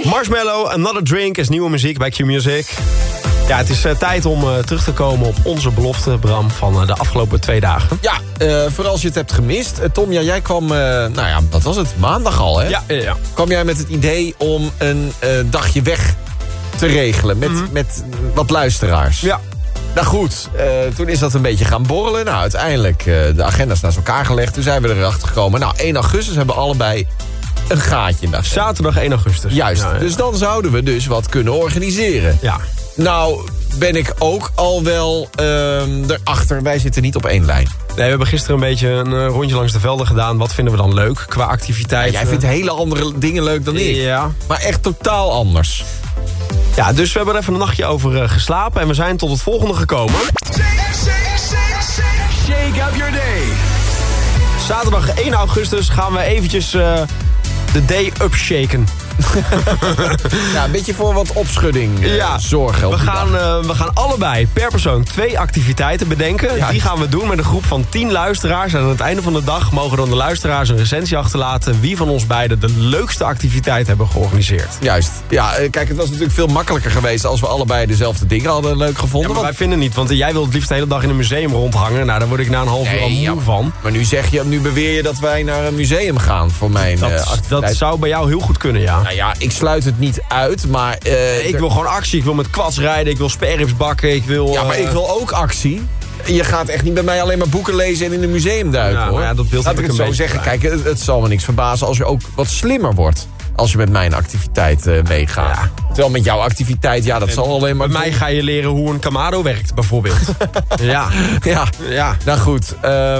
Marshmallow, Another Drink is nieuwe muziek bij Q-Music. Ja, het is tijd om terug te komen op onze belofte, Bram, van de afgelopen 2 dagen. Ja, vooral als je het hebt gemist. Tom, jij kwam, wat was het? Maandag al, hè? Ja. Kwam jij met het idee om een dagje weg te regelen met wat luisteraars? Ja. Nou goed, toen is dat een beetje gaan borrelen. Nou, uiteindelijk de agenda's naast elkaar gelegd. Toen zijn we erachter gekomen. Nou, 1 augustus hebben we allebei een gaatje in de agenda. Zaterdag 1 augustus. Juist, Ja. Dus dan zouden we dus wat kunnen organiseren. Ja. Nou, ben ik ook al wel erachter. Wij zitten niet op 1 lijn. Nee, we hebben gisteren een beetje een rondje langs de velden gedaan. Wat vinden we dan leuk qua activiteiten? Jij vindt hele andere dingen leuk dan ik. Ja. Maar echt totaal anders. Ja, dus we hebben er even een nachtje over geslapen. En we zijn tot het volgende gekomen. Shake up your day. Zaterdag 1 augustus gaan we eventjes de day upshaken. Ja, een beetje voor wat opschudding zorgen. We gaan allebei per persoon 2 activiteiten bedenken. Ja. Die gaan we doen met een groep van 10 luisteraars. En aan het einde van de dag mogen dan de luisteraars een recensie achterlaten wie van ons beiden de leukste activiteit hebben georganiseerd. Juist. Ja, kijk, het was natuurlijk veel makkelijker geweest als we allebei dezelfde dingen hadden leuk gevonden. Ja, maar wij vinden niet, want jij wil het liefst de hele dag in een museum rondhangen. Nou, daar word ik na een half uur al moe van. Maar nu beweer je dat wij naar een museum gaan voor mijn activiteit. Dat zou bij jou heel goed kunnen, ja. Nou ja, ik sluit het niet uit, maar... Ik wil gewoon actie, ik wil met quads rijden, ik wil spareribs bakken, ik wil... Ja, maar ik wil ook actie. Je gaat echt niet bij mij alleen maar boeken lezen en in een museum duiken, Ja, hoor. ja, dat beeld Laat heb ik ik het een zo beetje zeggen. Kijk, het zal me niks verbazen als je ook wat slimmer wordt. Als je met mijn activiteit meegaat. Ja. Terwijl met jouw activiteit, dat zal alleen maar... Bij mij ga je leren hoe een Kamado werkt, bijvoorbeeld. Ja. Nou goed.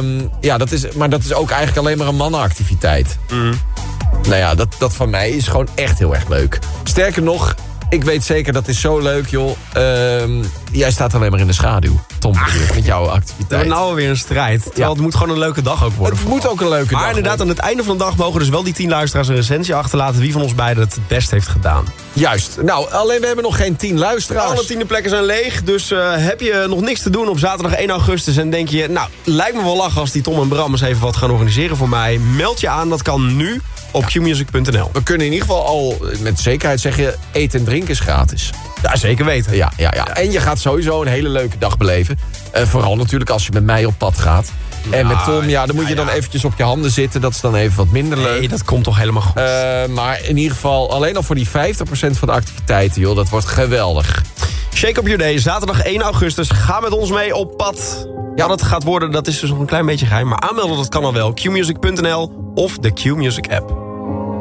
Dat is ook eigenlijk alleen maar een mannenactiviteit. Nou ja, dat van mij is gewoon echt heel erg leuk. Sterker nog, ik weet zeker, dat is zo leuk, joh. Jij staat alleen maar in de schaduw, Tom, met jouw activiteit. We hebben nou alweer een strijd. Terwijl het moet gewoon een leuke dag ook worden. Het moet ook een leuke dag Maar inderdaad, worden. aan het einde van de dag mogen dus wel die 10 luisteraars een recensie achterlaten wie van ons beiden het best heeft gedaan. Juist. Nou, alleen we hebben nog geen 10 luisteraars. Alle 10 plekken zijn leeg, dus heb je nog niks te doen op zaterdag 1 augustus... en denk je, nou, lijkt me wel lachen als die Tom en Bram eens even wat gaan organiseren voor mij. Meld je aan, dat kan nu op qmusic.nl. We kunnen in ieder geval al met zekerheid zeggen, eten en drinken is gratis. Ja, zeker weten. Ja. En je gaat sowieso een hele leuke dag beleven. Vooral natuurlijk als je met mij op pad gaat. En met Tom, dan moet je dan eventjes op je handen zitten. Dat is dan even wat minder leuk. Nee, dat komt toch helemaal goed. Maar in ieder geval, alleen al voor die 50% van de activiteiten, joh, dat wordt geweldig. Shake up your day, zaterdag 1 augustus. Ga met ons mee op pad. Ja, wat het gaat worden, dat is dus nog een klein beetje geheim. Maar aanmelden, dat kan al wel. qmusic.nl of de Q-Music app.